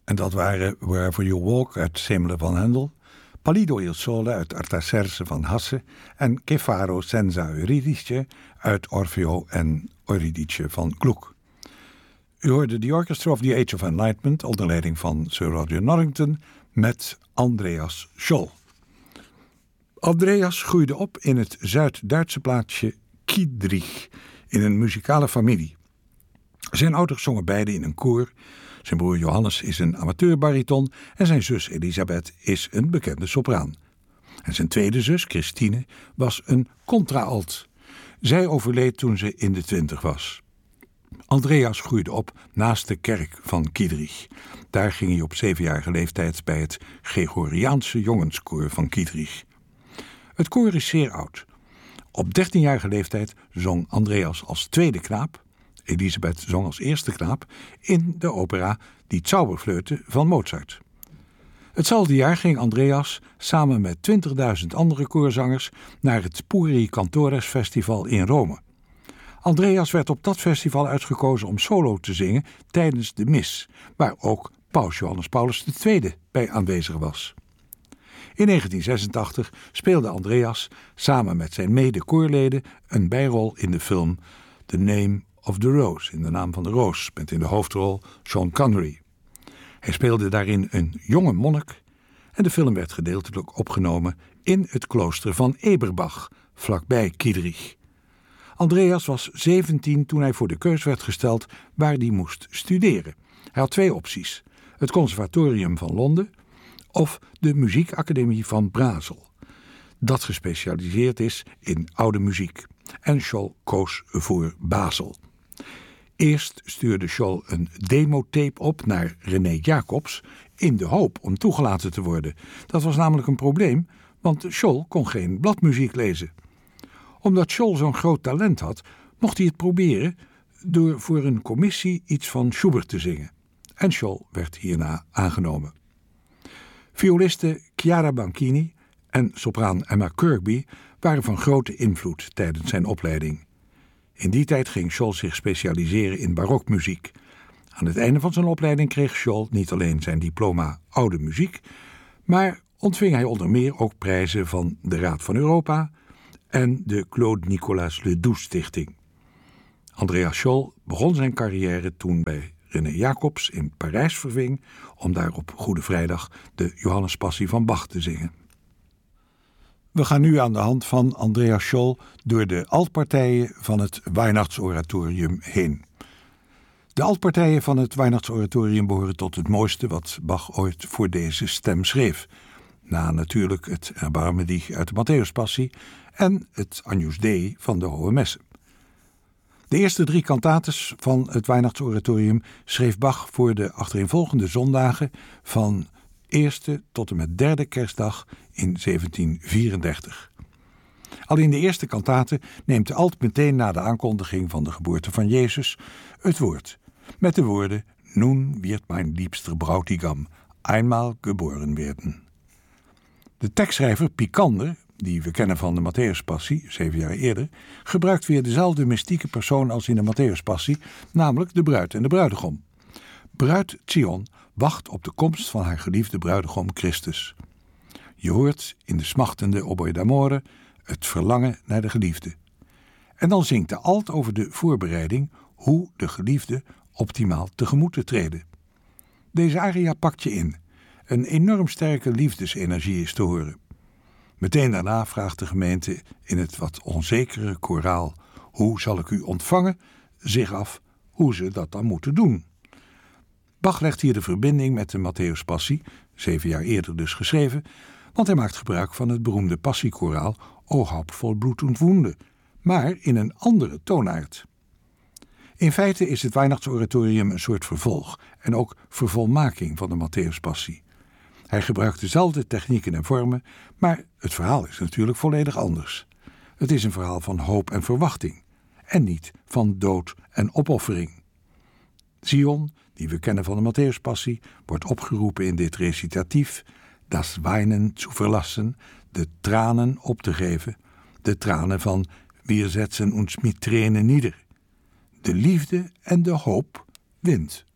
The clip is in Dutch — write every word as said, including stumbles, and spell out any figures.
En dat waren Wherever You Walk uit Semele van Hendel, Pallido il Sole uit Artaserse van Hasse en Che faro senza Euridice uit Orfeo en Euridice van Gluck. U hoorde The Orchestra of the Age of Enlightenment onder leiding van Sir Roger Norrington met Andreas Scholl. Andreas groeide op in het Zuid-Duitse plaatsje Kiedrich in een muzikale familie. Zijn ouders zongen beide in een koor. Zijn broer Johannes is een amateurbariton en zijn zus Elisabeth is een bekende sopraan. En zijn tweede zus, Christine, was een contraalt. Zij overleed toen ze in de twintig was. Andreas groeide op naast de kerk van Kiedrich. Daar ging hij op zevenjarige leeftijd bij het Gregoriaanse jongenskoor van Kiedrich. Het koor is zeer oud. Op dertienjarige leeftijd zong Andreas als tweede knaap, Elisabeth zong als eerste knaap, in de opera Die Zauberflöte van Mozart. Hetzelfde jaar ging Andreas samen met twintigduizend andere koorzangers naar het Puri Cantores Festival in Rome. Andreas werd op dat festival uitgekozen om solo te zingen tijdens de mis, waar ook paus Johannes Paulus de Tweede bij aanwezig was. In negentien zesentachtig speelde Andreas samen met zijn mede-koorleden een bijrol in de film The Name of the Rose, in de naam van de roos, met in de hoofdrol Sean Connery. Hij speelde daarin een jonge monnik en de film werd gedeeltelijk opgenomen in het klooster van Eberbach, vlakbij Kiedrich. Andreas was zeventien toen hij voor de keus werd gesteld waar hij moest studeren. Hij had twee opties: het conservatorium van Londen of de muziekacademie van Basel, dat gespecialiseerd is in oude muziek. En Scholl koos voor Basel. Eerst stuurde Scholl een demotape op naar René Jacobs in de hoop om toegelaten te worden. Dat was namelijk een probleem, want Scholl kon geen bladmuziek lezen. Omdat Scholl zo'n groot talent had, mocht hij het proberen door voor een commissie iets van Schubert te zingen. En Scholl werd hierna aangenomen. Violiste Chiara Banchini en sopraan Emma Kirkby waren van grote invloed tijdens zijn opleiding. In die tijd ging Scholl zich specialiseren in barokmuziek. Aan het einde van zijn opleiding kreeg Scholl niet alleen zijn diploma oude muziek, maar ontving hij onder meer ook prijzen van de Raad van Europa en de Claude Nicolas Ledoux Stichting. Andreas Scholl begon zijn carrière toen bij René Jacobs in Parijs verving om daar op Goede Vrijdag de Johannespassie van Bach te zingen. We gaan nu aan de hand van Andreas Scholl door de altpartijen van het Weihnachtsoratorium heen. De altpartijen van het Weihnachtsoratorium behoren tot het mooiste wat Bach ooit voor deze stem schreef. Na natuurlijk het Erbarme dich uit de Matthäuspassie en het Agnus Dei van de Hohe Messe. De eerste drie kantates van het Weihnachtsoratorium schreef Bach voor de achtereenvolgende zondagen van eerste tot en met derde kerstdag in zeventien vierendertig. Al in de eerste kantate neemt de alt meteen na de aankondiging van de geboorte van Jezus het woord, met de woorden Nun wird mein liebster Bräutigam einmal geboren werden. De tekstschrijver Picander, die we kennen van de Matthäuspassie, zeven jaar eerder, gebruikt weer dezelfde mystieke persoon als in de Matthäuspassie, namelijk de bruid en de bruidegom. Bruid Zion wacht op de komst van haar geliefde bruidegom Christus. Je hoort in de smachtende Oboe d'amore het verlangen naar de geliefde. En dan zingt de alt over de voorbereiding hoe de geliefde optimaal tegemoet te treden. Deze aria pakt je in. Een enorm sterke liefdesenergie is te horen. Meteen daarna vraagt de gemeente in het wat onzekere koraal hoe zal ik u ontvangen zich af hoe ze dat dan moeten doen. Bach legt hier de verbinding met de Matthäuspassie, zeven jaar eerder dus geschreven, want hij maakt gebruik van het beroemde passiekoraal O Haupt voll Blut und Wunde, maar in een andere toonaard. In feite is het Weihnachtsoratorium een soort vervolg en ook vervolmaking van de Matthäuspassie. Hij gebruikt dezelfde technieken en vormen, maar het verhaal is natuurlijk volledig anders. Het is een verhaal van hoop en verwachting en niet van dood en opoffering. Zion, die we kennen van de Matthäuspassie, wordt opgeroepen in dit recitatief, das Weinen zu verlassen, de tranen op te geven, de tranen van wir setzen uns mit Tränen nieder. De liefde en de hoop wint.